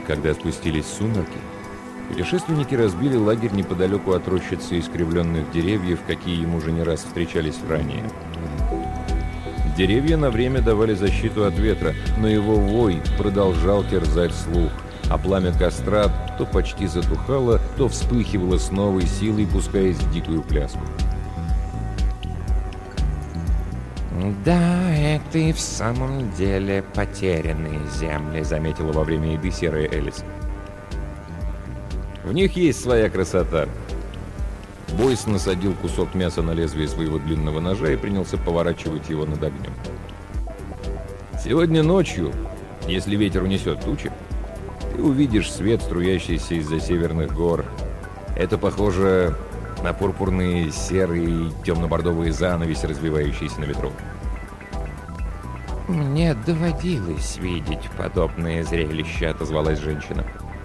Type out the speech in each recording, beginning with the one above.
Когда спустились сумерки, путешественники разбили лагерь неподалеку от рощицы искривленных деревьев, какие ему уже не раз встречались ранее. Деревья на время давали защиту от ветра, но его вой продолжал терзать слух, а пламя костра то почти затухало, то вспыхивало с новой силой, пускаясь в дикую пляску. «Да, это и в самом деле потерянные земли», — заметила во время еды серая Элис. «В них есть своя красота». Бойс насадил кусок мяса на лезвие своего длинного ножа и принялся поворачивать его над огнем. «Сегодня ночью, если ветер унесет тучи, ты увидишь свет, струящийся из-за северных гор. Это похоже на пурпурные, серые и темно-бордовые занавеси, развивающиеся на ветру». «Мне доводилось видеть подобное зрелище», — отозвалась женщина.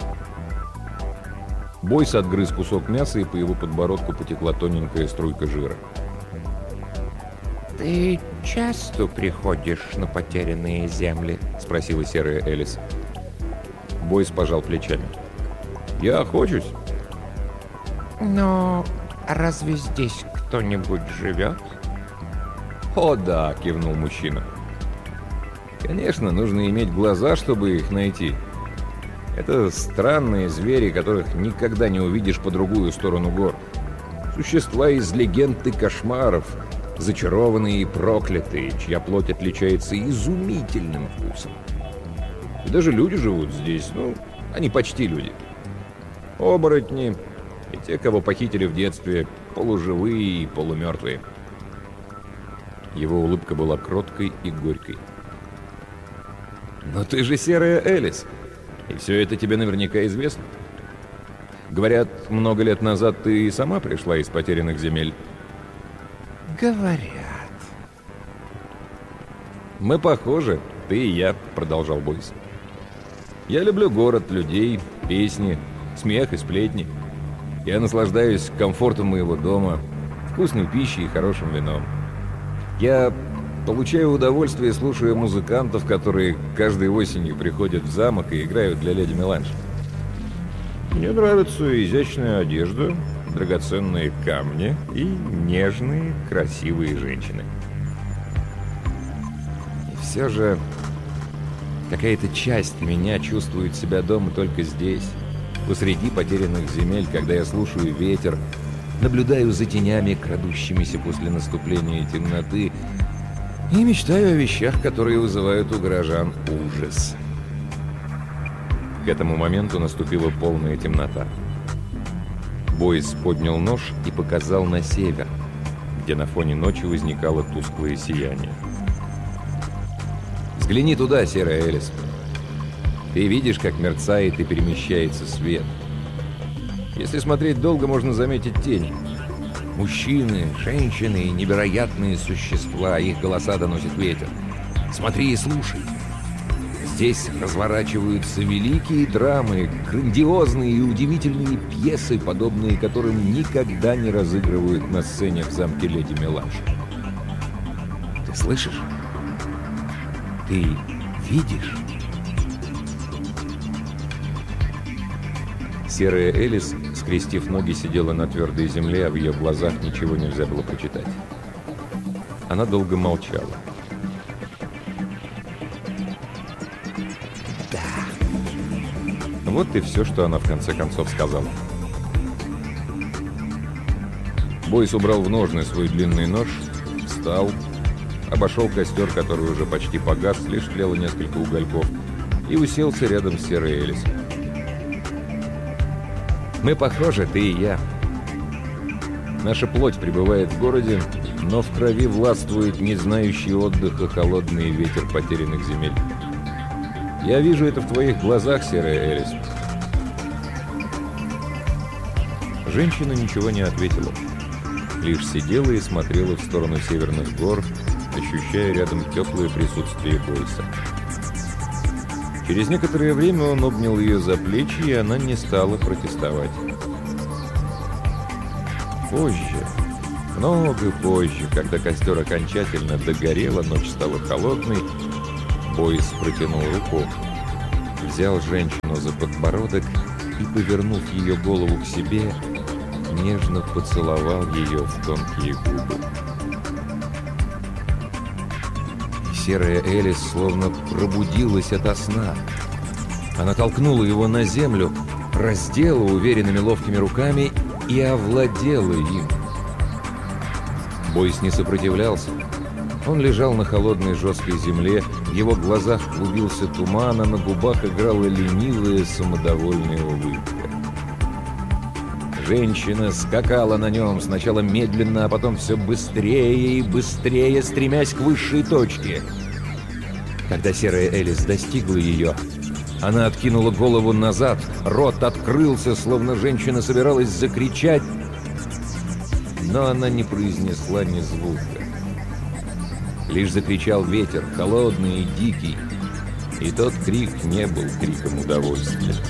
Бойс отгрыз кусок мяса, и по его подбородку потекла тоненькая струйка жира. «Ты часто приходишь на потерянные земли?» — спросила серая Элис. Бойс пожал плечами. «Я охочусь». «Но разве здесь кто-нибудь живет?» «О да», — кивнул мужчина. «Конечно, нужно иметь глаза, чтобы их найти. Это странные звери, которых никогда не увидишь по другую сторону гор. Существа из легенд и кошмаров, зачарованные и проклятые, чья плоть отличается изумительным вкусом. И даже люди живут здесь, они почти люди. Оборотни и те, кого похитили в детстве, полуживые и полумертвые». Его улыбка была кроткой и горькой. «Но ты же серая Элис, и все это тебе наверняка известно. Говорят, много лет назад ты и сама пришла из потерянных земель». «Говорят». «Мы похожи, ты и я», — продолжал Бойс. «Я люблю город, людей, песни, смех и сплетни. Я наслаждаюсь комфортом моего дома, вкусной пищей и хорошим вином. Я получаю удовольствие, слушая музыкантов, которые каждой осенью приходят в замок и играют для леди Меланж. Мне нравится изящная одежда, драгоценные камни и нежные, красивые женщины. И все же какая-то часть меня чувствует себя дома только здесь, посреди потерянных земель, когда я слушаю ветер, наблюдаю за тенями, крадущимися после наступления темноты, и мечтаю о вещах, которые вызывают у горожан ужас». К этому моменту наступила полная темнота. Бойс поднял нож и показал на север, где на фоне ночи возникало тусклое сияние. «Взгляни туда, серая Элис. Ты видишь, как мерцает и перемещается свет. Если смотреть долго, можно заметить тени. Мужчины, женщины и невероятные существа, их голоса доносит ветер. Смотри и слушай. Здесь разворачиваются великие драмы, грандиозные и удивительные пьесы, подобные которым никогда не разыгрывают на сцене в замке леди Меланж. Ты слышишь? Ты видишь?» Серая Элис, скрестив ноги, сидела на твердой земле, а в ее глазах ничего нельзя было прочитать. Она долго молчала. «Да». Вот и все, что она в конце концов сказала. Бойс убрал в ножны свой длинный нож, встал, обошел костер, который уже почти погас, лишь тлело несколько угольков, и уселся рядом с серой Элис. «Мы похожи, ты и я. Наша плоть пребывает в городе, но в крови властвует не знающий отдыха холодный ветер потерянных земель. Я вижу это в твоих глазах, серая Элис». Женщина ничего не ответила, лишь сидела и смотрела в сторону северных гор, ощущая рядом теплое присутствие Бойса. Через некоторое время он обнял ее за плечи, и она не стала протестовать. Позже, много позже, когда костер окончательно догорел, а ночь стала холодной, Бойс протянул руку взял женщину за подбородок и, повернув ее голову к себе, нежно поцеловал ее в тонкие губы. Серая Элис словно пробудилась ото сна. Она толкнула его на землю, раздела уверенными ловкими руками и овладела им. Бойс не сопротивлялся. Он лежал на холодной жесткой земле, в его глазах клубился туман, а на губах играла ленивая самодовольная улыбка. Женщина скакала на нем, сначала медленно, а потом все быстрее и быстрее, стремясь к высшей точке. Когда серая Элис достигла ее, она откинула голову назад, рот открылся, словно женщина собиралась закричать, но она не произнесла ни звука. Лишь закричал ветер, холодный и дикий, и тот крик не был криком удовольствия.